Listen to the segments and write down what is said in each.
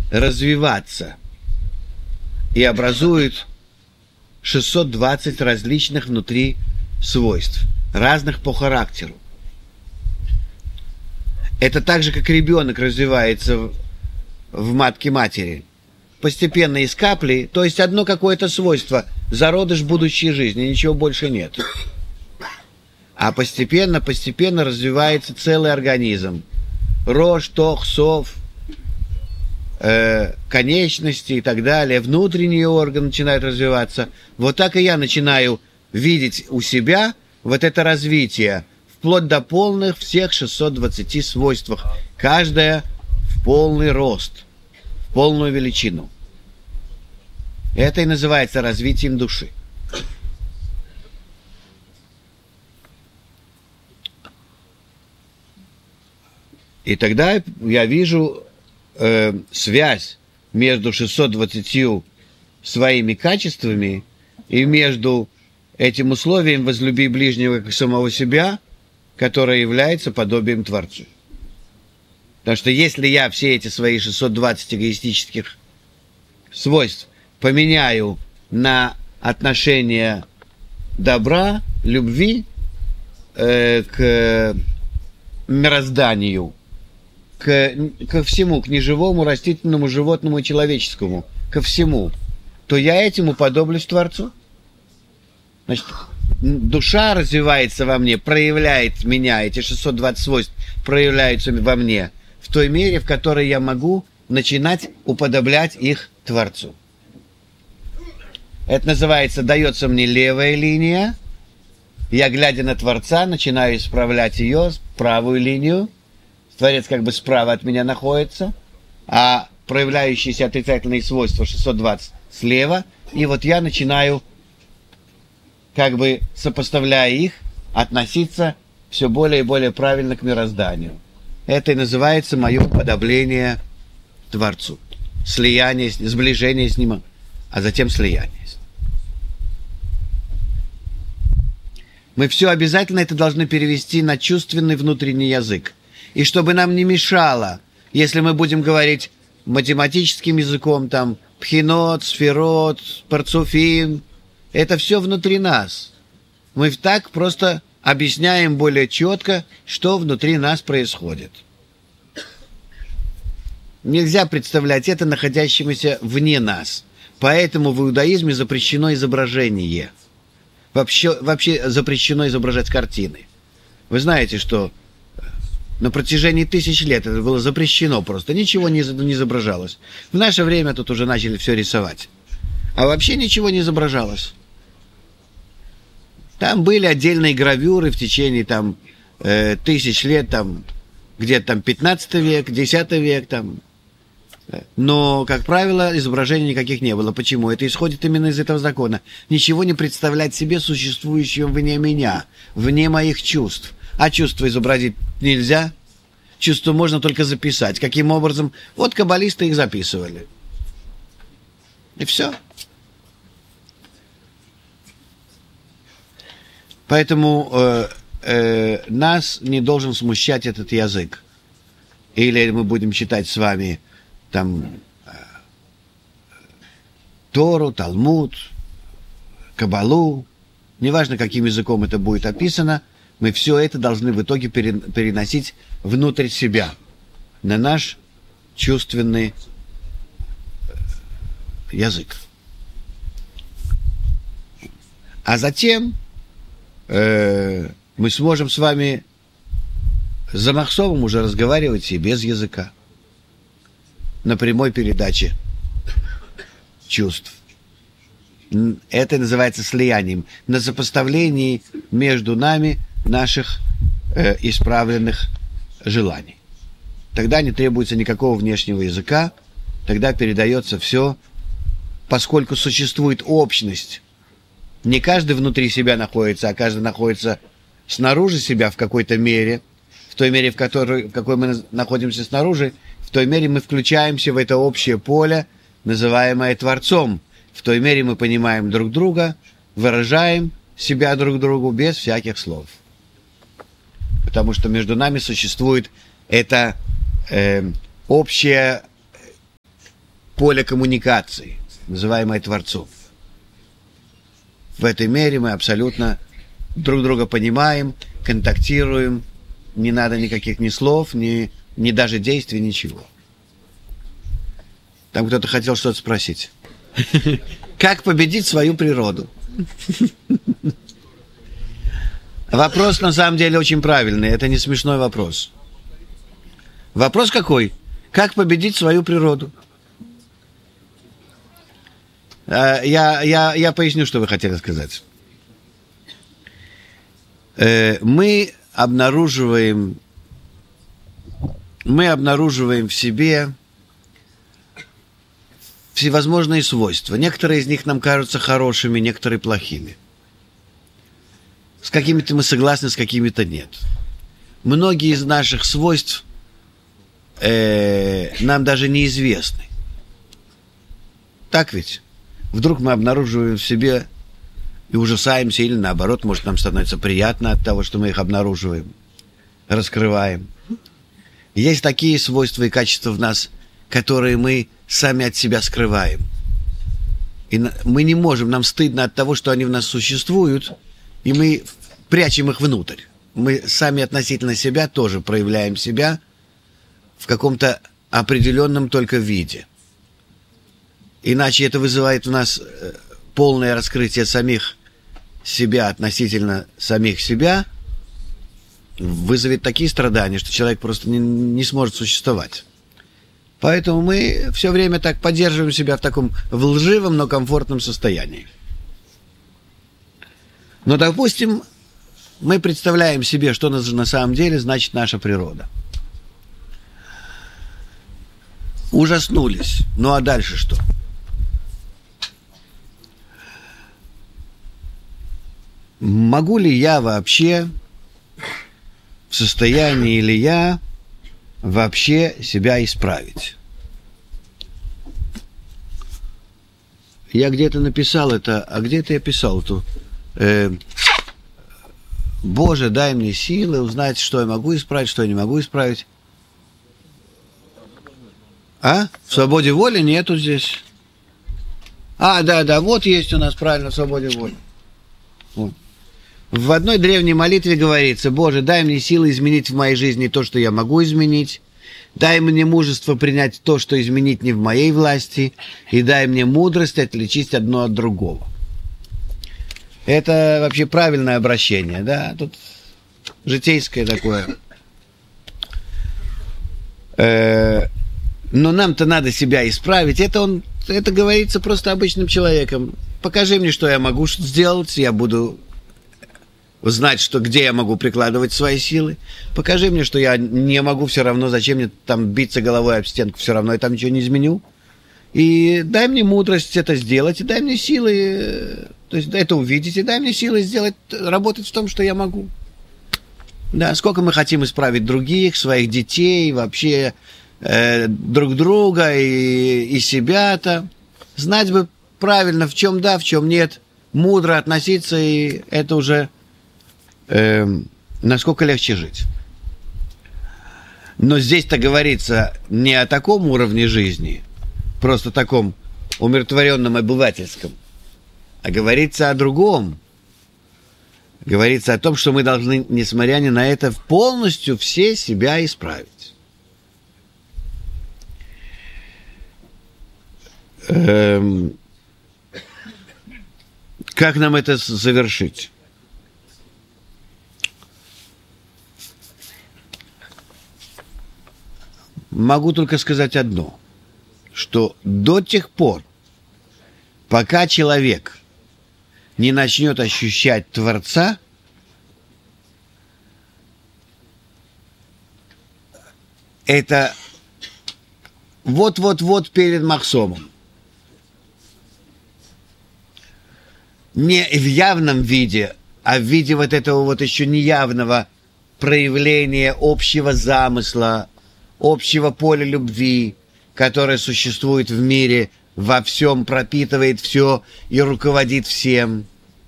развиваться и образует 620 различных внутри свойств, разных по характеру. Это так же, как ребенок развивается в матке матери. Постепенно из капли, то есть одно какое-то свойство, зародыш будущей жизни, ничего больше нет. А постепенно развивается целый организм. Рожь, тох, сов, конечности и так далее, внутренние органы начинают развиваться. Вот так и я начинаю видеть у себя вот это развитие, вплоть до полных всех 620 свойствах, каждая в полный рост, в полную величину. Это и называется развитием души. И тогда я вижу связь между 620 своими качествами и между этим условием «возлюби ближнего как самого себя», которое является подобием Творцу. Потому что если я все эти свои 620 эгоистических свойств поменяю на отношение добра, любви к мирозданию, ко всему, к неживому, растительному, животному и человеческому, ко всему, то я этим уподоблюсь Творцу. Значит, душа развивается во мне, проявляет меня, эти 620 свойств проявляются во мне в той мере, в которой я могу начинать уподоблять их Творцу. Это называется, дается мне левая линия, я, глядя на Творца, начинаю исправлять ее, правую линию, Творец как бы справа от меня находится, а проявляющиеся отрицательные свойства 620 слева, и вот я начинаю, как бы сопоставляя их, относиться все более и более правильно к мирозданию. Это и называется мое уподобление Творцу. Слияние, сближение с Ним, а затем слияние. Мы все обязательно это должны перевести на чувственный внутренний язык. И чтобы нам не мешало, если мы будем говорить математическим языком, там, пхинот, сферот, парцуфим, это все внутри нас. Мы так просто объясняем более четко, что внутри нас происходит. Нельзя представлять это находящимся вне нас. Поэтому в иудаизме запрещено изображение. Вообще запрещено изображать картины. Вы знаете, что на протяжении тысяч лет это было запрещено просто. Ничего не изображалось. В наше время тут уже начали все рисовать. А вообще ничего не изображалось. Там были отдельные гравюры в течение там, тысяч лет, там, где-то там 15 век, 10 век. Там. Но, как правило, изображений никаких не было. Почему? Это исходит именно из этого закона. Ничего не представлять себе существующего вне меня, вне моих чувств. А чувства изобразить нельзя. Чувства можно только записать. Каким образом? Вот каббалисты их записывали. И все. Поэтому нас не должен смущать этот язык. Или мы будем читать с вами там Тору, Талмуд, Кабалу. Неважно, каким языком это будет описано, мы все это должны в итоге переносить внутрь себя, на наш чувственный язык. А затем мы сможем с вами за Махсовым уже разговаривать и без языка, на прямой передаче чувств. Это называется слиянием, на сопоставлении между нами наших исправленных желаний. Тогда не требуется никакого внешнего языка, тогда передается все, поскольку существует общность. Не каждый внутри себя находится, а каждый находится снаружи себя в какой-то мере, в той мере, в какой мы находимся снаружи, в той мере мы включаемся в это общее поле, называемое Творцом. В той мере мы понимаем друг друга, выражаем себя друг другу без всяких слов. Потому что между нами существует это общее поле коммуникации, называемое Творцом. В этой мере мы абсолютно друг друга понимаем, контактируем, не надо никаких ни слов, ни даже действий, ничего. Там кто-то хотел что-то спросить. Как победить свою природу? Вопрос на самом деле очень правильный, это не смешной вопрос. Вопрос какой? Как победить свою природу? Я поясню, что вы хотели сказать. Мы обнаруживаем в себе всевозможные свойства. Некоторые из них нам кажутся хорошими, некоторые плохими. С какими-то мы согласны, с какими-то нет. Многие из наших свойств нам даже неизвестны. Так ведь? Вдруг мы обнаруживаем в себе и ужасаемся, или наоборот, может, нам становится приятно от того, что мы их обнаруживаем, раскрываем. Есть такие свойства и качества в нас, которые мы сами от себя скрываем. И мы не можем, нам стыдно от того, что они в нас существуют, и мы прячем их внутрь. Мы сами относительно себя тоже проявляем себя в каком-то определенном только виде. Иначе это вызывает в нас полное раскрытие самих себя относительно самих себя, вызовет такие страдания, что человек просто не сможет существовать. Поэтому мы все время так поддерживаем себя в таком лживом, но комфортном состоянии. Но, допустим, мы представляем себе, что на самом деле значит наша природа. Ужаснулись. Ну а дальше что? Могу ли я вообще, в состоянии ли я вообще себя исправить? Я где-то написал это, а где-то я писал эту Боже, дай мне силы узнать, что я могу исправить, что я не могу исправить. А? В свободе воли нету здесь. Да, вот есть у нас правильно в свободе воли. Вот. В одной древней молитве говорится: Боже, дай мне силы изменить в моей жизни то, что я могу изменить. Дай мне мужество принять то, что изменить не в моей власти. И дай мне мудрость отличить одно от другого. Это вообще правильное обращение, да? Тут житейское такое. Но нам-то надо себя исправить. Это говорится просто обычным человеком. Покажи мне, что я могу сделать, я буду знать, где я могу прикладывать свои силы. Покажи мне, что я не могу все равно, зачем мне там биться головой об стенку, все равно я там ничего не изменю. И дай мне мудрость это сделать, и дай мне силы, то есть это увидеть, и дай мне силы сделать, работать в том, что я могу. Да, сколько мы хотим исправить других, своих детей, вообще друг друга и себя-то. Знать бы правильно, в чем да, в чем нет, мудро относиться, и это уже насколько легче жить. Но здесь-то говорится не о таком уровне жизни, просто таком умиротворенном обывательском, а говорится о другом. Говорится о том, что мы должны, несмотря ни на это, полностью все себя исправить. Как нам это завершить? Могу только сказать одно, что до тех пор, пока человек не начнет ощущать Творца, это вот-вот-вот перед Махсомом. Не в явном виде, а в виде вот этого вот еще неявного проявления общего замысла, общего поля любви, которое существует в мире, во всем пропитывает все и руководит всем.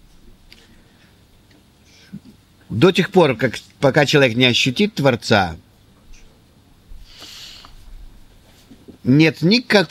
До тех пор, пока человек не ощутит Творца, нет никакого